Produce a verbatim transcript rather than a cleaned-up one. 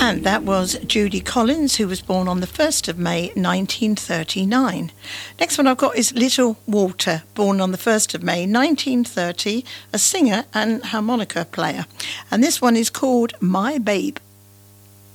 And that was Judy Collins, who was born on the first of May nineteen thirty-nine. Next one I've got is Little Walter, born on the first of May nineteen thirty, a singer and harmonica player. And this one is called My Babe.